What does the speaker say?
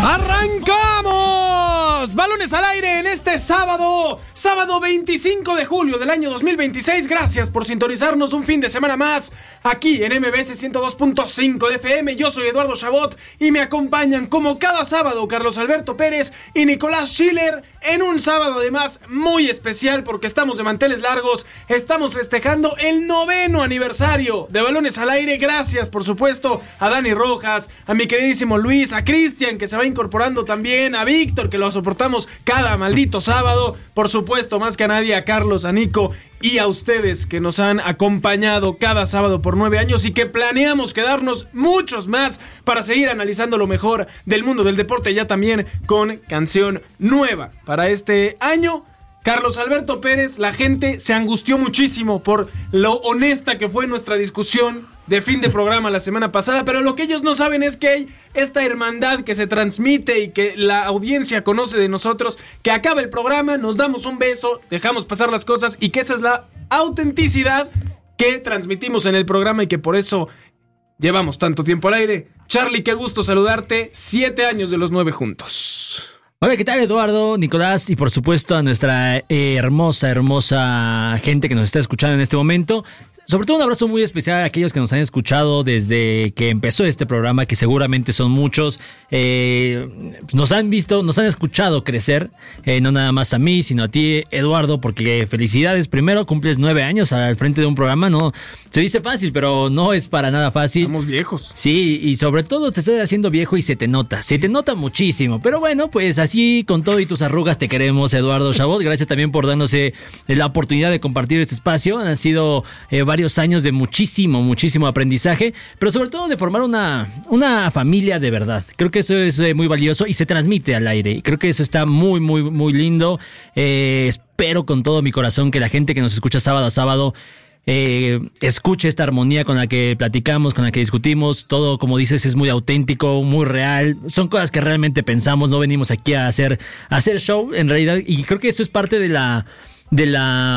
¡Arrancamos! Balones al aire en este sábado 25 de julio del año 2026. Gracias por sintonizarnos un fin de semana más aquí en MBS 102.5 de FM. Yo soy Eduardo Chabot y me acompañan como cada sábado Carlos Alberto Pérez y Nicolás Schiller en un sábado además muy especial porque estamos de manteles largos. Estamos festejando el 9º aniversario de Balones al Aire. Gracias por supuesto a Dani Rojas, a mi queridísimo Luis, a Cristian que se va incorporando también, a Víctor que lo soportamos cada maldito sábado, por supuesto más que a nadie a Carlos, a Nico y a ustedes que nos han acompañado cada sábado por 9 años y que planeamos quedarnos muchos más para seguir analizando lo mejor del mundo del deporte, ya también con canción nueva para este año. Carlos Alberto Pérez, la gente se angustió muchísimo por lo honesta que fue nuestra discusión de fin de programa la semana pasada, pero lo que ellos no saben es que hay esta hermandad que se transmite y que la audiencia conoce de nosotros, que acaba el programa, nos damos un beso, dejamos pasar las cosas y que esa es la autenticidad que transmitimos en el programa y que por eso llevamos tanto tiempo al aire. Charlie, qué gusto saludarte, 7 años de los 9 juntos. Hola, ¿qué tal Eduardo, Nicolás y por supuesto a nuestra hermosa gente que nos está escuchando en este momento? Sobre todo un abrazo muy especial a aquellos que nos han escuchado desde que empezó este programa, que seguramente son muchos. Nos han visto, nos han escuchado crecer, no nada más a mí, sino a ti, Eduardo, porque felicidades. Primero, cumples 9 años al frente de un programa, no se dice fácil, pero no es para nada fácil. Estamos viejos. Sí, y sobre todo te estás haciendo viejo y se te nota muchísimo. Pero bueno, pues así con todo y tus arrugas te queremos, Eduardo Chabot. Gracias también por darnos la oportunidad de compartir este espacio. Han sido varios años de muchísimo aprendizaje, pero sobre todo de formar una familia de verdad. Creo que eso es muy valioso y se transmite al aire. Creo que eso está muy lindo. Espero con todo mi corazón que la gente que nos escucha sábado a sábado escuche esta armonía con la que platicamos, con la que discutimos. Todo, como dices, es muy auténtico, muy real. Son cosas que realmente pensamos. No venimos aquí a hacer show, en realidad. Y creo que eso es parte de la